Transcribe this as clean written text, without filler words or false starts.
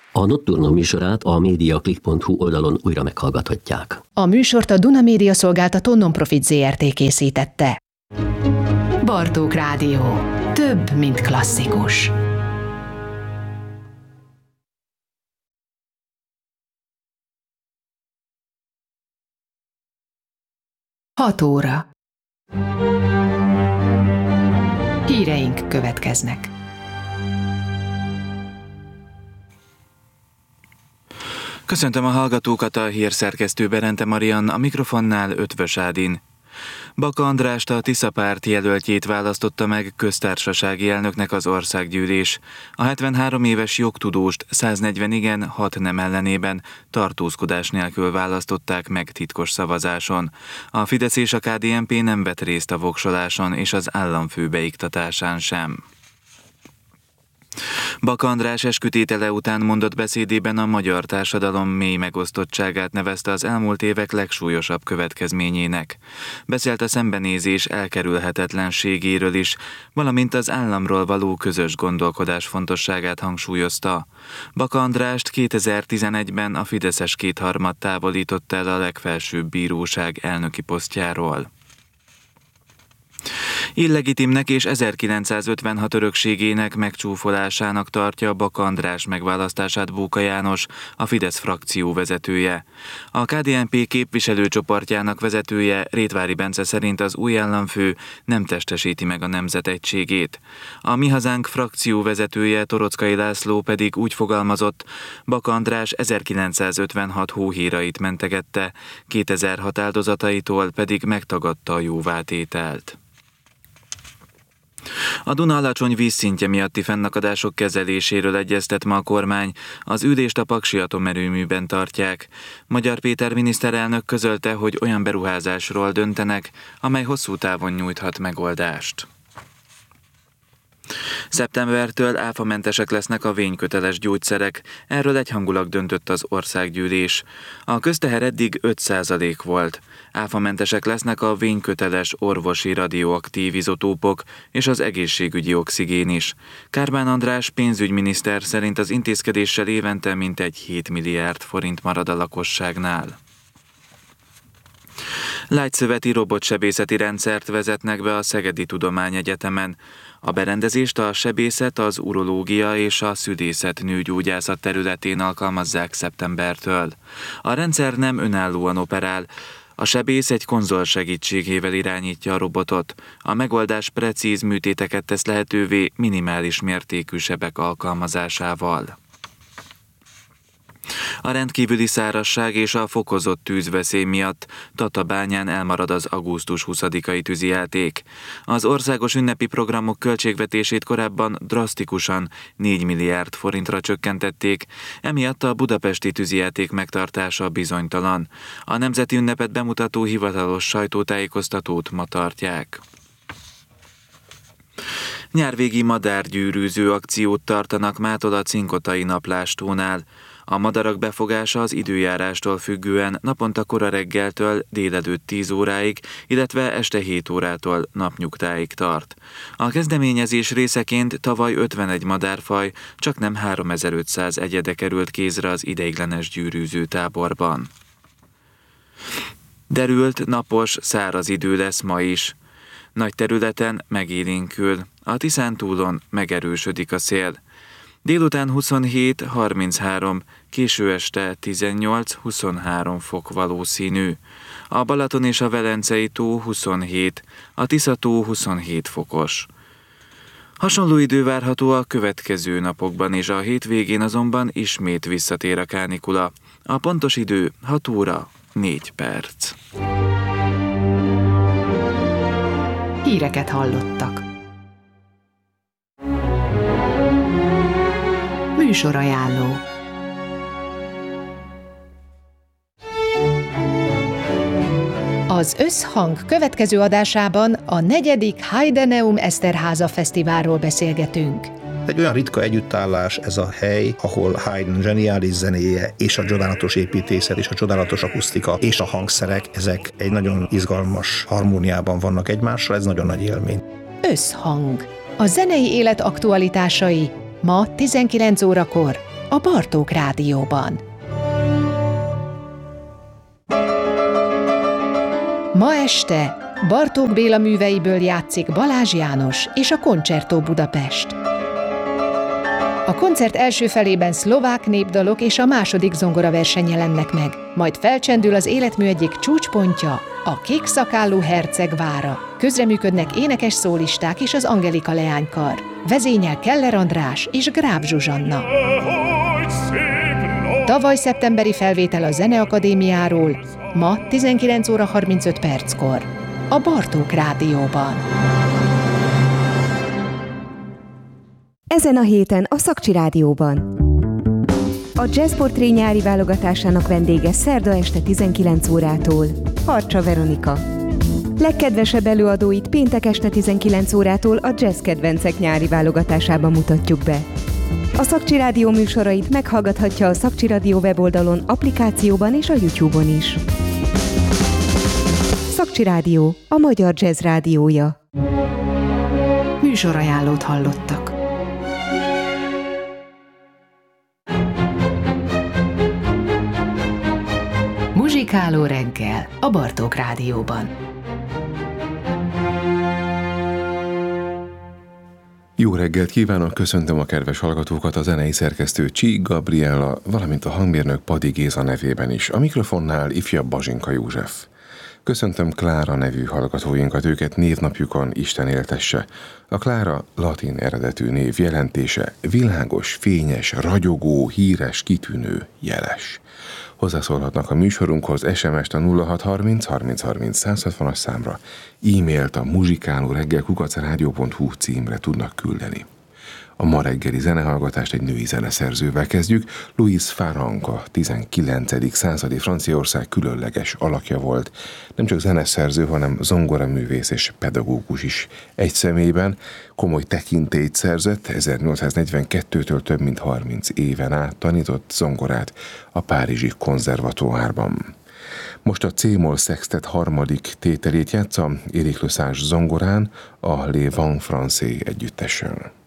A Nocturno műsorát a mediaclick.hu oldalon újra meghallgathatják. A műsort a Duna Média Szolgáltató Non-Profit Zrt. Készítette. Bartók Rádió. Több, mint klasszikus. Hat óra. Híreink következnek. Köszöntöm a hallgatókat, a hírszerkesztő Berente Marian, a mikrofonnál Ötvös Ádin. Baka Andrást, a Tisza Párt jelöltjét választotta meg köztársasági elnöknek az országgyűlés. A 73 éves jogtudóst 140 igen, 6 nem ellenében tartózkodás nélkül választották meg titkos szavazáson. A Fidesz és a KDNP nem vett részt a voksoláson és az államfő beiktatásán sem. Baka András eskütétele után mondott beszédében a magyar társadalom mély megosztottságát nevezte az elmúlt évek legsúlyosabb következményének. Beszélt a szembenézés elkerülhetetlenségéről is, valamint az államról való közös gondolkodás fontosságát hangsúlyozta. Baka Andrást 2011-ben a fideszes kétharmad távolította el a legfelsőbb bíróság elnöki posztjáról. Illegitimnek és 1956 örökségének megcsúfolásának tartja Baka András megválasztását Bóka János, a Fidesz frakció vezetője. A KDNP képviselőcsoportjának vezetője, Rétvári Bence szerint az új államfő nem testesíti meg a nemzet egységét. A Mi Hazánk frakció vezetője, Torockai László pedig úgy fogalmazott, Baka András 1956 hóhírait mentegette, 2006 áldozataitól pedig megtagadta a jóvátételt. A Duna alacsony vízszintje miatti fennakadások kezeléséről egyeztet ma a kormány, az ülést a Paksi atomerőműben tartják. Magyar Péter miniszterelnök közölte, hogy olyan beruházásról döntenek, amely hosszú távon nyújthat megoldást. Szeptembertől áfamentesek lesznek a vényköteles gyógyszerek, erről egyhangulag döntött az országgyűlés. A közteher eddig 5% volt. Áfamentesek lesznek a vényköteles orvosi radioaktív izotópok és az egészségügyi oxigén is. Kármán András pénzügyminiszter szerint az intézkedéssel évente mintegy 7 milliárd forint marad a lakosságnál. Lágyszöveti robotsebészeti rendszert vezetnek be a Szegedi Tudományegyetemen. A berendezést a sebészet, az urológia és a szülészet nőgyógyászat területén alkalmazzák szeptembertől. A rendszer nem önállóan operál, a sebész egy konzol segítségével irányítja a robotot. A megoldás precíz műtéteket tesz lehetővé minimális mértékű sebek alkalmazásával. A rendkívüli szárazság és a fokozott tűzveszély miatt Tatabányán elmarad az augusztus 20-ai tűzijáték. Az országos ünnepi programok költségvetését korábban drasztikusan 4 milliárd forintra csökkentették, emiatt a budapesti tűzijáték megtartása bizonytalan. A nemzeti ünnepet bemutató hivatalos sajtótájékoztatót ma tartják. Nyárvégi madárgyűrűző akciót tartanak mától a Cinkotai Naplástónál. A madarak befogása az időjárástól függően naponta kora reggeltől délelőtt 10 óráig, illetve este 7 órától napnyugtáig tart. A kezdeményezés részeként tavaly 51 madárfaj, csaknem 3500 egyede került kézre az ideiglenes gyűrűző táborban. Derült, napos, száraz idő lesz ma is. Nagy területen megélénkül, a Tiszántúlon megerősödik a szél. Délután 27-33, késő este 18-23 fok valószínű. A Balaton és a Velencei tó 27, a Tisza-tó 27 fokos. Hasonló idő várható a következő napokban, és a hétvégén azonban ismét visszatér a kánikula. A pontos idő 6 óra 4 perc. Híreket hallottak. Műsorajánló. Az Összhang következő adásában a 4. Heideneum Eszterháza Fesztiválról beszélgetünk. Egy olyan ritka együttállás ez a hely, ahol Haydn zseniális zenéje és a csodálatos építészet és a csodálatos akusztika és a hangszerek, ezek egy nagyon izgalmas harmóniában vannak egymással, ez nagyon nagy élmény. Összhang. A zenei élet aktualitásai ma 19 órakor a Bartók Rádióban. Ma este Bartók Béla műveiből játszik Balázs János és a Concerto Budapest. A koncert első felében szlovák népdalok és a második zongoraverseny jelennek meg, majd felcsendül az életmű egyik csúcspontja, a kékszakállú herceg vára. Közreműködnek énekes szólisták és az Angelika leánykar. Vezényel Keller András és Gráb Zsuzsanna. Tavaly szeptemberi felvétel a Zeneakadémiáról, ma 19 óra 35 perckor, a Bartók Rádióban. Ezen a héten a Szakcsi Rádióban. A Jazz Portré nyári válogatásának vendége szerda este 19 órától Harcsa Veronika. Legkedvesebb előadóit péntek este 19 órától a Jazz Kedvencek nyári válogatásában mutatjuk be. A Szakcsi Rádió műsorait meghallgathatja a Szakcsi Rádió weboldalon, applikációban és a YouTube-on is. Szakcsi Rádió, a magyar jazz rádiója. Műsorajánlót hallottak. Muzsikáló reggel a Bartók Rádióban. Jó reggelt kívánok, köszöntöm a kedves hallgatókat, a zenei szerkesztő Csík Gabriella, valamint a hangmérnök Padi Géza nevében is. A mikrofonnál ifjabb Bazsinka József. Köszöntöm Klára nevű hallgatóinkat, őket névnapjukon Isten éltesse. A Klára latin eredetű név jelentése világos, fényes, ragyogó, híres, kitűnő, jeles. Hozzászólhatnak a műsorunkhoz SMS-t a 0630 30 30 160-as számra, e-mailt a muzsikálóreggel@radio.hu címre tudnak küldeni. A ma reggeli zenehallgatást egy női zeneszerzővel kezdjük. Louise Farrenc a 19. századi Franciaország különleges alakja volt. Nem csak zeneszerző, hanem zongoraművész és pedagógus is egy személyben. Komoly tekintélyt szerzett, 1842-től több mint 30 éven át tanított zongorát a Párizsi konzervatóárban. Most a C-moll szextet harmadik tételét játsza Éric Le Sage zongorán a Les Vents Français együttesen.